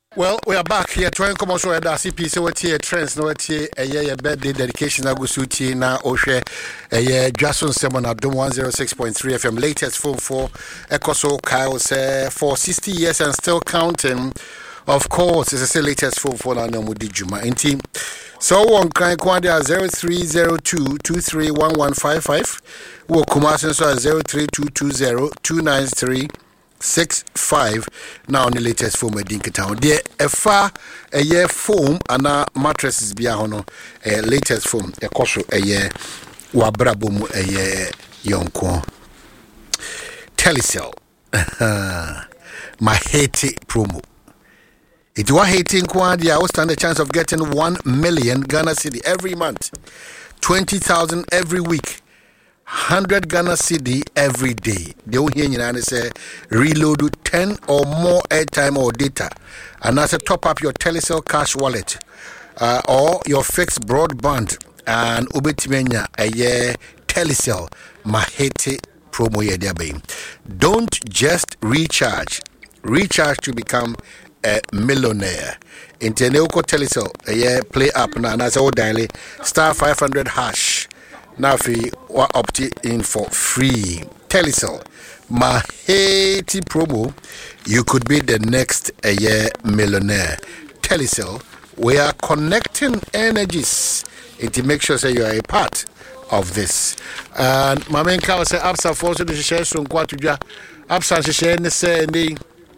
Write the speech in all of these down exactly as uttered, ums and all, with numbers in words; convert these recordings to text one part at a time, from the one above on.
Well, we are back here trying to come also at C P so what here trends no what here a year birthday dedication agusuti na ohwe a year Jason Simon Adom one oh six point three F M latest phone for Ekoso Kyle say for sixty years and still counting. Of course, it's the latest phone for na no mudi juma enti. So one kan kwanda zero three zero two two three one one five five wo Kumasi so zero three two two zero two nine three six five now on the latest foam at Dinkertown. There a far a year foam and a mattresses be a latest foam a coso a year wabrabum a year yonko Telecel my hate promo. It was hating quad, I will stand a chance of getting one million Ghana Cedi every month, twenty thousand every week. one hundred Ghana Cedi every day. They will hear you say reload ten or more airtime or data, and as a top up your Telecel cash wallet uh, or your fixed broadband and ubetimenya a year Telecel mahete promo ye there. Don't just recharge, recharge to become a millionaire. Inteneuko Telecel a year play up now and as a daily star five hundred hash. Now, if you opt in for free Telecel, my Haiti promo, you could be the next a year millionaire. Telecel, we are connecting energies to make sure that you are a part of this. And my main car say, Absa force to share some quatuja. Absa share ne say ni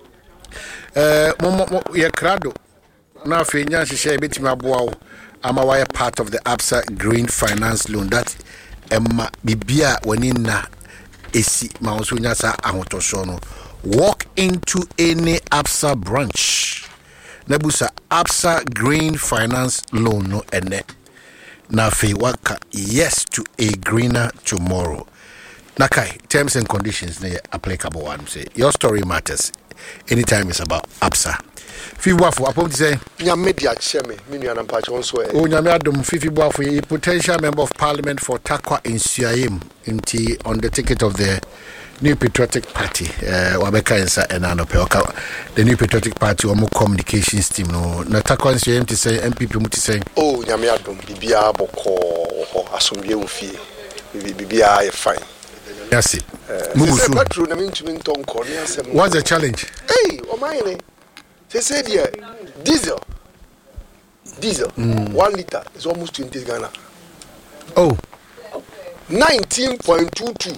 uh momo ye crado. Now, if you share bit my bow. I'm a part of the Absa Green Finance Loan. That Emma Bibia Wanina Esi Mausunyasa Ahotosono. Walk into any Absa branch. Nebusa Absa Green Finance Loan no ene. Nafi waka yes to a greener tomorrow. Nakai, terms and conditions ne applicable one say. Your story matters. Anytime it's about Absa. Fifi Boafo apom ti say nya media cheme me nua na mpache won so e o nya me adom Fifi Boafo a potential member of parliament for Takwa Nsuayem inti on the ticket of the New Patriotic Party uh wabeka insa enanope oka the New Patriotic Party omo communications team no na Takwa Nsuayem ti say M P P mu ti say o nya me adom bibia boko ho asomdwe wo fie bibia e fine. Yes. Mubusu patro na mintumi ntonko ne asem. What's the challenge? Hey, o mine they said here, diesel, diesel, mm. one liter is almost twenty Ghana. Oh, nineteen point two two.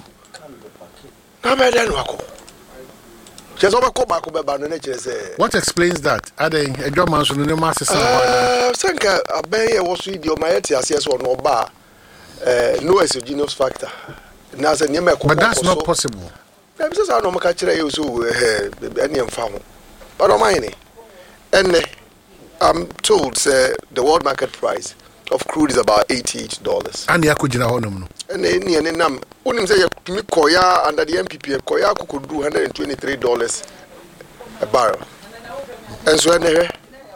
Now better than wako. Just over come back over banana. What explains that? Are they a job man so no master? Uh, think I bet was with your mighty assess or no bar. Uh, no exogenous factor. Now say but that's not so, possible. I'm just I know catch you so any farm. But on mine. And I'm told say the world market price of crude is about eighty-eight dollars. And ya kujina honum no. And any and nam unim say me koya under the M P P koya could do one hundred twenty-three dollars a barrel. And so anyway,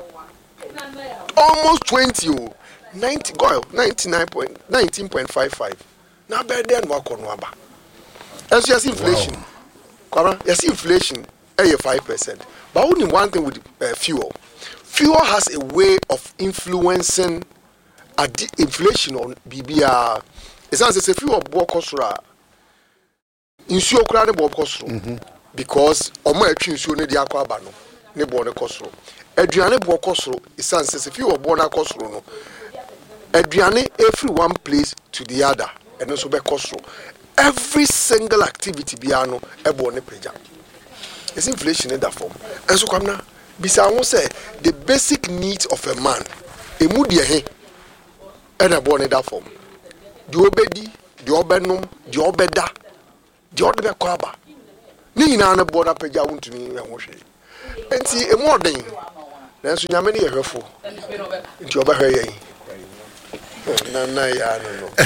almost twenty ninety oil ninety-nine point nineteen point five five. Now better than work on waba. And so you see inflation. Wow. You see inflation eh five percent. But only one thing with uh, fuel. Fuel has a way of influencing ad- inflation on B B R. It's as if fuel bought costra. Insure crowd bought costra because omo etwi insure ne dia kwa ba no ne bo ne costra. Aduane bought costra. It's as if fuel bought na costra no. Aduane every one place to the other and also be costra. Every single activity biano e bo ne preja. It's inflation in that form. And so come now, bisa won say the basic needs of a man, e mu de he, and a born in that form. The obedi, the obenum, the obeda, the odebe kwaba. Ni na na born up peja wuntumi e ho hwe. Enti e mo den. Na so nyame ne ye hwefo. Enti obehwe yen. Na na ya no no.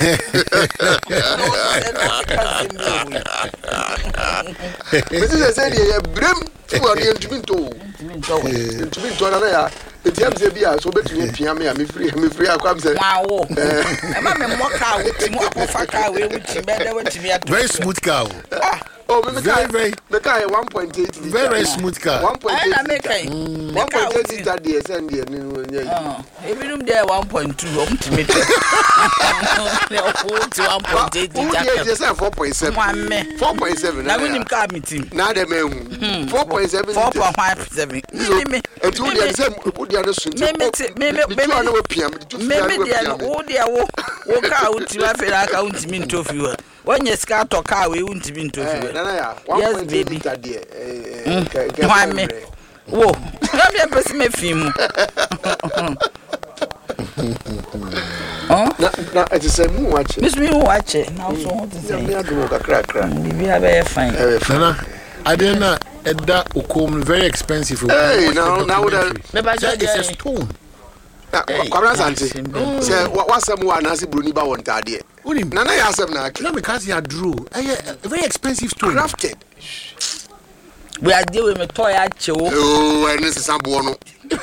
This is a say ya brem fu ade ntubinto. Ntubinto na na ya. Etiam se bia so betumi pia me me free me free akwam se. Wow. E ma me mo ka wo ti mo akofa ka we wuti be de wuti me ato. Very smooth cow. Oh, me very, very, me car one point eight liter. Very, very smooth car. one point eight liter. Mm. one point eight liter D S N D. Oh, even if they one point two, I'm to meet. one point eight liter. Just four point seven. four point seven. Now, when you come meeting. Now, the man. four point seven. four point five seven. Me, and two years, put the other soon. Me, me, me, me, me, me, me, me, me, me, when you scat or car, we won't be into it. Yes, baby. Why me? Whoa, let me press me film. Oh, it is a moon watch. Miss me watch it. Now, so what is it? Crack, crack. Maybe I better find. I didn't know that Ukom very expensive. Hey, now, now, it's a stone. Kwara Santi. Say what someone has Bruni ba want ade. Nana ya asem na na because you drew. A very expensive stone. Crafted. We are dealing with toy acho. Oh, and this is sambo no.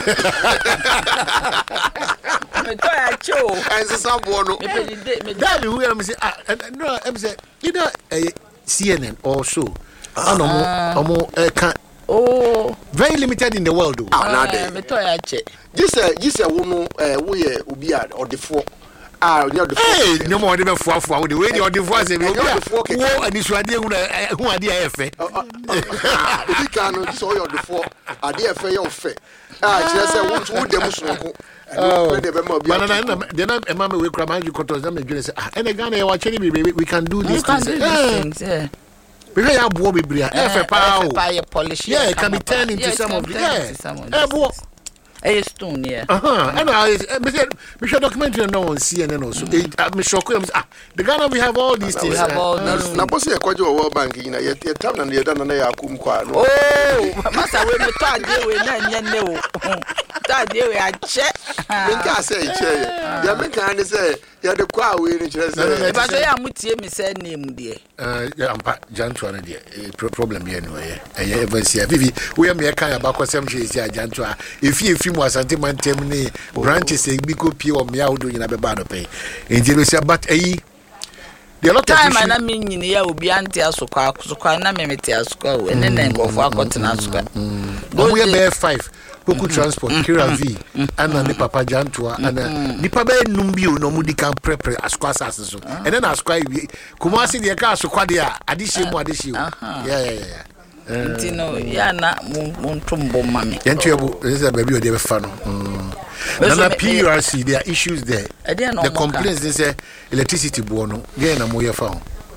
Me toy acho. And this is sambo no. That be who am say no, am say either C N N or so. Ano mo omo e kan. Oh, very limited in the world though. Ah, na dey. Me toy ache. This uh, this uh, wono uh, we ye obi a odefo. Ah, you the hey, no more dey fo fo the way the odefo say we wo anisuade hu hu ade ayefe. Obi kan no so your odefo ade ayefe ye ofe. Ah, kire say wo wo dem sonko. Oh, but then I'm a we cram you control them and say ah, and again I watch any we can do these things. Yeah. We have boy be bria. F power. Polish. Yeah, it can be turned into some of the yeah. A stone, yeah. Uh huh. And I, we should documentary now on C N N also. I'm sure ah, the Ghana we have all these things. We have all these. Na boss e kwajo World Bank ina ye tam na ye dan na ya akum kwa no. Oh, masa we me to ade we na nye ne o. To ade we a che. Me ka say che. Ya me kan ne say ya de kwa we ni chere say. E ba so ya mutie me say name de. Eh, ya ampa janto na de. Problem here no ye. Eh, ever see Vivi, we am here kan abakosem che isi janto a. Efi efi mu asante mantem ni branches e bi ko pie o me awodo nyina be ba no pe. Enti no say but eh the lot of time na me nyine ya obi ante asokwa asokwa na me mete asokwa we ne ne ngofo akotena asokwa. Go we be five. Poku transport Kira V ana ni papa jantoa ana nipa be numbio no mudi kan prepare asokwa asase so. And then asokwa kuma asi de ka asokwa de a adehye mu adehye. Yeah yeah yeah. Ntino ya na montombo mame. Yentuebu is a baby o de be fa no. Na P U R C there are issues there. The complaints they say electricity buono. Get na moye fa.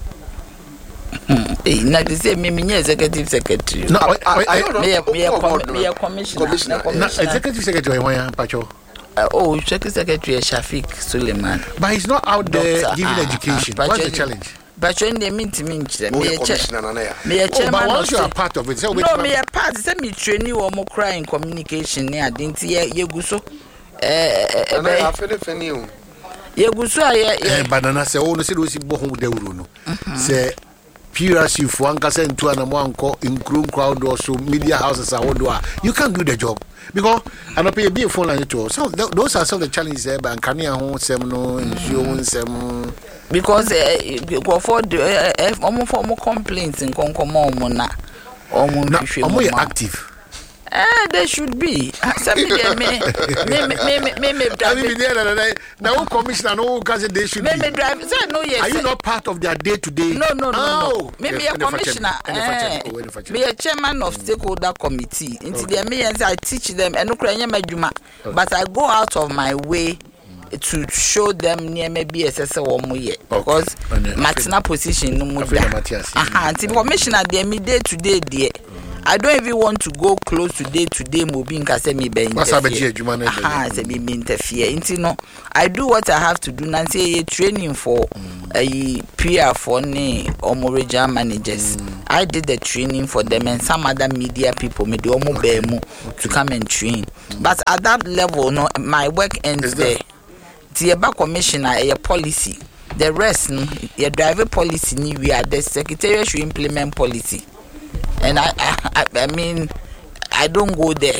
Eh, na they say me me executive secretary. No, I I don't know. Me commissioner. Na executive secretary why pacho? Oh, executive secretary Shafiq Suleiman. But he's not out there giving education. What's the challenge? But when they mean to me, me a chairman. But once you are part of it, so no, me a part. Say me training or more crying communication. Ne, I didn't see ye go so. Eh, eh, I feel it for you. Ye go so. Eh, banana say, oh, no, say we see bohun de uruno. Say, P R C for one kasa into an amonko in groom crowd or so media houses are all. You can't do the job because I don't pay a big phone line to. So those are some of the challenges there. But can you hold some no insurance some. Because go for the almost for more complaints in Concomo Mona or more active. Eh, they should be. Some me me me me drive. Now commissioner no cause they should be. Me drive. Say no yes. Are you not part of their day to day? No no no no. Me be a commissioner. Be a chairman of stakeholder committee. Into the me I teach them and no kra nyama but I go out of my way to show them near maybe S S O mo ye because Martina position no more. Aha, the commissioner dey me day to day there. I don't even want to go close to day to day moving cause me be interfere. Aha, say me interfere. Into no, I do what I have to do. And say training for a P R for ne omo regional managers. I did the training for them and some other media people me do omo be mu to come and train. But at that level, no, my work ends there. The commissioner a policy. The rest, your driver policy, we are the secretary should implement policy. And I, I, I mean, I don't go there.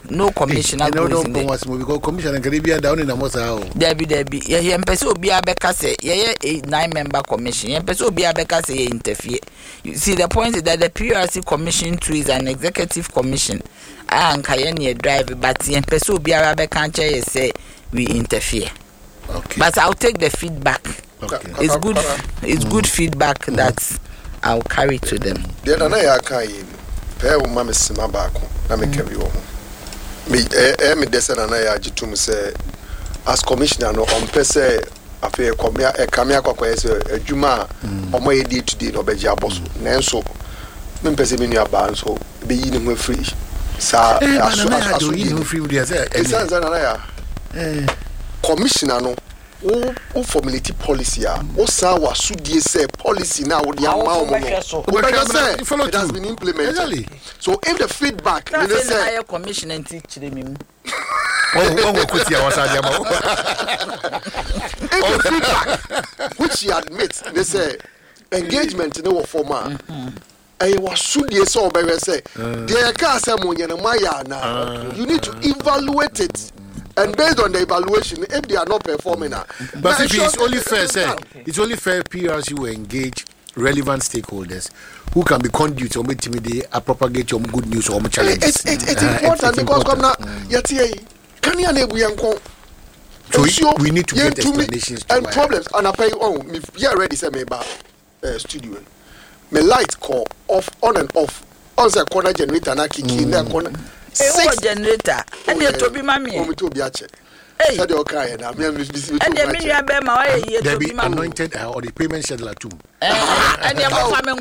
no commissioner goes in there. Because commissioner can be down in the Mosa. There be there be. Yeah, yeah. Person be a beka say. Yeah, yeah. Nine member commission. Yeah, person be a beka say interfere. You see, the point is that the P R C commission too is an executive commission. And Kayani drive, but yeah, person be a beka say say we interfere. Okay. But I'll take the feedback. Okay. It's good. It's good feedback that I'll carry to them. The other day I came. Pay mama sima baako na me carry wo ho me eh me dese na na ya gitum say as commissioner no on pese afi komia e kamia kwakwa say adwuma omo ye day to day no beji aboso na enso me pese me nua ba nso be yi ne ho free sa aso aso yi ne ho free dia say e san san na ya eh commissioner no o o formulate policy a o sa wa sudie say policy na wo dia ma omo no it has been implemented. So if the feedback they say higher commission and teach them oh oh kuti ya wasa dia ma if the feedback which he admits they say engagement no formal I was sudie say obere say they can say mo nyana maya na you need to evaluate it. And based on the evaluation, if they are not performing, uh, but if it's only fair, say, it's only fair P R C will engage relevant stakeholders who can be conduits or make they propagate your good news or challenges. It's, it's, it's uh, important it's, it's because come now, yet can you enable young so we, we need to get explanations and to problems. And I pay oh, me yeah ready say me about uh, studio. Me light call off on and off. On the corner generator na kiki na corner. Six generator and you to be mammy. Oh, me to be a check. Hey, said okay, and I'm busy. And the me ya be my way to be anointed or the payment scheduler too. And you coming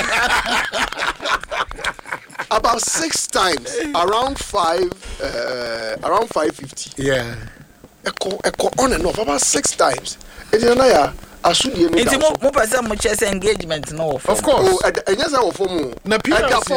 about six times around five, uh, around five fifty. Yeah. Echo, echo on and off about six times. And then I. Asudi no. It's more more person much as engagement no. Of course. Oh, and yes, I for mu. Na P R C.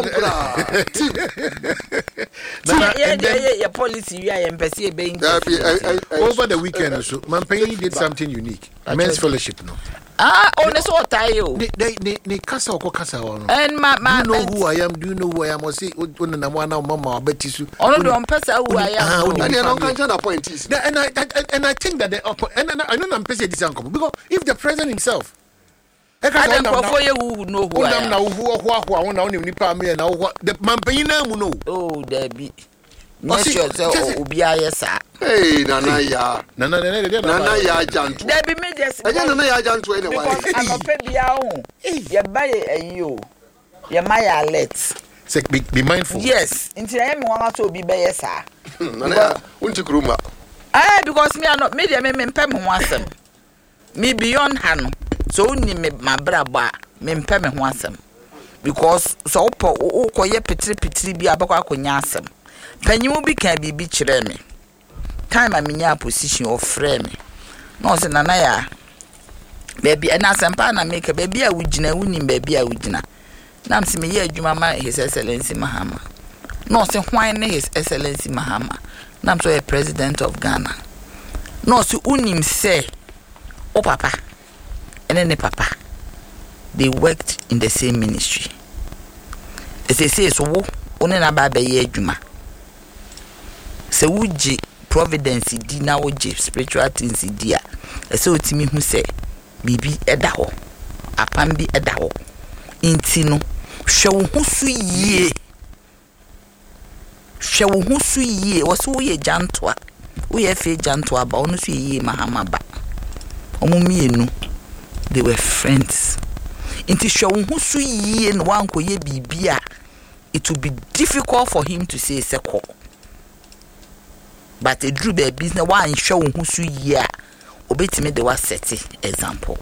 Yeah, yeah, yeah. Policy we are embassy being. Over the weekend, so Mampay did something unique. Men's fellowship, no. Ah, on the sort tayo. They they they casa or casa or no. And my man, do you know who I am? Do you know who I am? Or say, oh, no, no, no, mama, Betty Sue. Oh, no, I'm person who I am. And they don't contain appointees. And I and I think that the and I know I'm person this uncle because if the president himself. I don't know who know who I am. Now who who who I want to nipa me now the Mampay no. Oh, there be. Not sure so Ubia sir. Hey, Nana ya. Nana Nana ya jantu. There be me just. I don't know ya jantu anyway. Because I'm a pay biao. You buy and you. You my alert. Say be, be mindful. Yes. Until I am one to be by sir. Nana, unti kruma. Ah, because me are not media me me pay me wasem. Me beyond hano. So ni me my braba me pay me wasem. Because so po o ko ye petri petri bi abakwa akonya asem. Penyimu bi kan bibi kire me. Time a minya position of frame. No se nana ya. Baby and asempa na make baby a wugina wuni baby a wugina. Nam se me ye adwuma ma His Excellency Mahama. No se hwan ne His Excellency Mahama. Nam so a president of Ghana. No se unim se o papa. And then the papa. They worked in the same ministry. As they say so wo one na ba be ye adwuma. Se wuji providence di na wuji spiritual things di a se otimi hu se bibi eda ho apam bi eda ho inti no hwe wo hu su yie hwe wo hu su yie wo so ye jantoa wo ye fe jantoa ba onu su yie Mahama ba omo mienu they were friends inti hwe wo hu su yie no wanko ye bibi a it would be difficult for him to say seko. But a drew be business one show who su year obetime de was set example.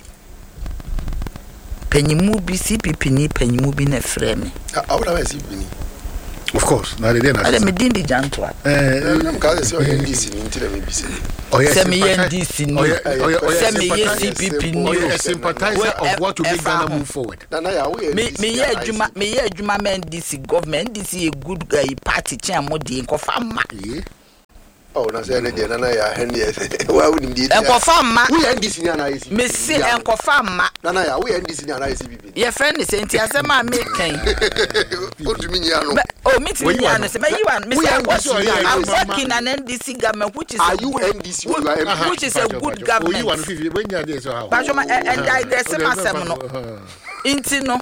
Penyimu bi C P P ni penyimu bi na frame. I would have C P P. Of course, now they didn't. I me din di janto. Eh, I'm going to say N D C ni ntire me bi say. Oh yes, Semi N D C ni. Semi C P P ni. A sympathizer of what to make Ghana move forward. Nana ya we. Me me ye adwuma me ye adwuma N D C government N D C a good uh, party chair mo di nkofa ma. Oh, na say na dey na na ya hen yes. Wa woni dey. Enkofa ma. We end this na na yesi. Me say enkofa ma. Na na ya we end this na na yesi bibi. Your friend is saying asema me kan. O tumi nya no. Oh, me tumi nya no. Say me you and me say I'm working an N D C government which is Are you N D C? You are which is a good government. You want fifty when you are there so how? But and I there's some asem no. Inti no.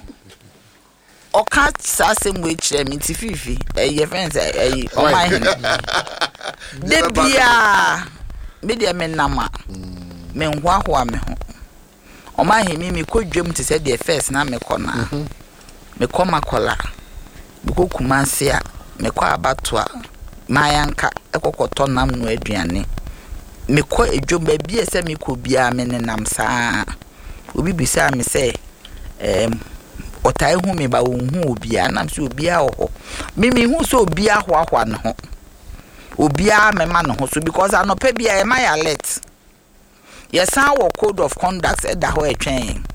Oka sasem we chere me ti fifi. Eh your friends eh o my hen. De bia me de me nama. Me nhwahwa me ho. O my hen me kodwam ti say the first na me kona. Me koma kola. Me ko kumanse a me ko abato a mayanka ekokoto nam no aduane. Me ko edwom ba bia se me ko bia me nenam saa. Obi bisa me say em otai hu me ba wo hu obia nam se obia ho. Me me hu so obia ho ahwa ne ho. Obia me ma ne ho so because anopa bia e ma ya alert. Yes, our code of conduct e da ho etwen.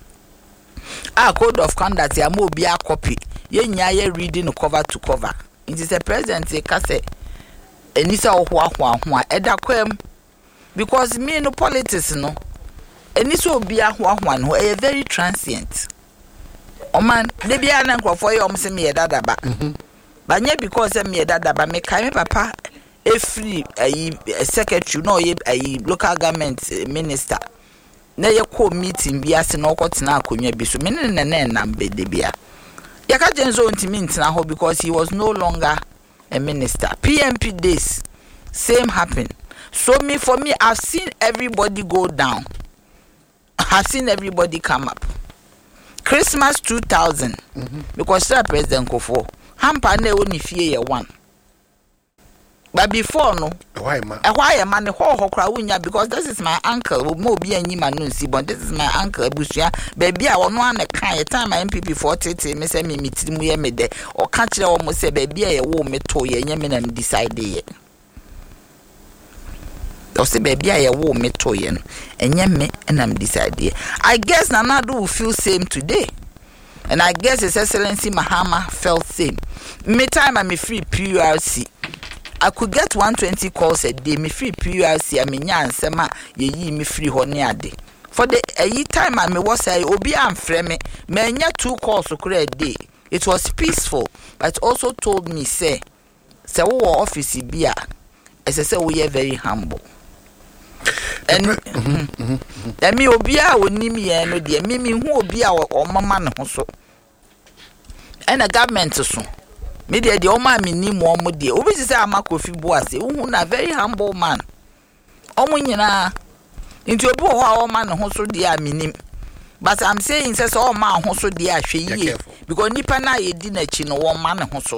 Our code of conduct ya mo obia copy. Ye nya ye reading cover to cover. It is a president e ka say enisa ho ahwa ho a e da kwam because me no politics no enisa obia ho ahwa no e very transient. O man de bia na nkrofo ye om se me dada ba. Mhm. Ba nya because me dada ba me kai me papa e free ayi secretary no ye ayi local government minister. Na ye ko meeting bia se na okotena akonwa bi so me ne ne na na be de bia. Yaka Jenzo ntimi ntina ho because he was no longer a minister. P M P days same happen. So me for me I've seen everybody go down. I've seen everybody come up. Christmas two thousand mm-hmm. Because Sir President Kofo hampa na woni fie ye one. But before no why man why man ho ho kra wunya because this is my uncle mo bi anyi ma no nsi but this is my uncle abusua baby a wono an kan time my M P P forty me say me mitiri mu ye me de o ka kire wo mo say baby a ye wo me to ye nya me na decide ye o say baby a ye wo me to ye no enya me na me decide ye. I guess Nanado will feel same today. And I guess His Excellency Mahama felt same. Me time I'm free P U R C. I could get one hundred twenty calls a day. Me free P U R C. I mean, ya sema ye yi me free honey a day. For the a ye time I me was say obi am frame me. Me nya two calls a day. It was peaceful, but also told me say, say wo office bia. As I say we are very humble. And and me obi a woni me e no de me me hu obi a o mama ne ho so. And the government so. Me de de o ma me ni mo mo de obi say amakofi boase hu na very humble man omo nyina nti obi ho a o ma ne ho so de a menim but I'm saying say so o ma ho so de a hwe yi because nipa na ye di na chi no wo ma ne ho so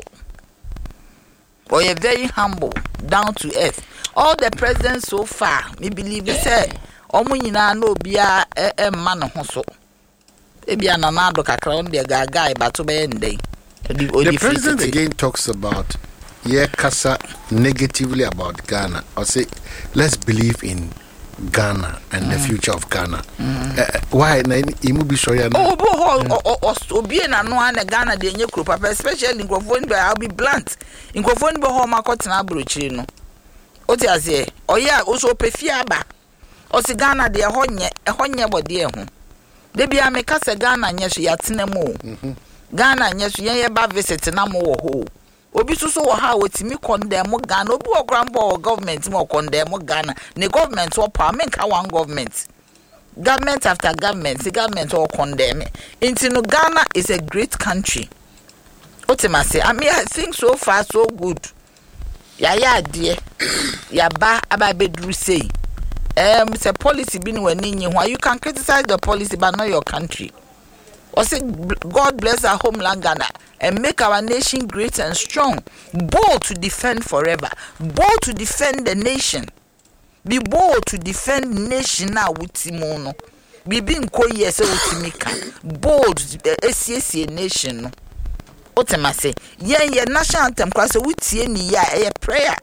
or you very humble down to earth. All the presidents so far me believe say omo nyina na obi a e ma ne ho so e bia na na do kakra on de gaga e bato be ndey. The president again talks about yeah, Kasa negatively about Ghana. Or say, let's believe in Ghana and mm. the future of Ghana. Mm. Uh, why? Imu be sure. Oh, oh, Obi na no ana Ghana de nye group, especially in Grofon. I'll be blunt. In Grofon, be home market na brochiri no. Oti azie. Oh yeah, also pefia ba. Osi Ghana de honye, honye body ho. De bia me Kasa Ghana nye so yatena mo. Mhm. Ghana nyesu yen ye ba visit na mo wo ho obi susu wo ha wotimi condemn Ghana obi wo grandpa government mo condemn Ghana ne government wo pa men ka one government government after government the government wo condemn into no Ghana is a great country otimase I mean I think so far so good ya ya de ya ba aba bedru say um it's a policy bin wani nyi ho you can criticize the policy but not your country. Or say, God bless our homeland Ghana and make our nation great and strong. Bold to defend forever. Bold to defend the nation. Be bold to defend the nation now with Timono. Be being co yes with bold S C S A nation. Otema say, yeah, yeah, national anthem class with any ya a prayer.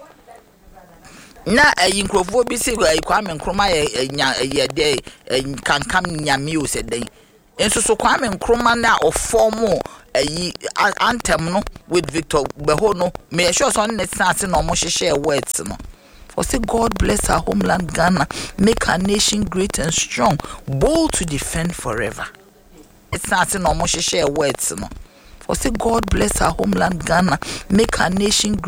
Na a yinkrovo bi say I Kwame Nkrumah a day and can come near me said they. Enso so Kwame Nkrumah na of form a anthem no with Victor Beho no me sure so on net sense no mo share words no. For say God bless our homeland Ghana, make our nation great and strong, bold to defend forever. It's not no mo share words no. For say God bless our homeland Ghana, make our nation great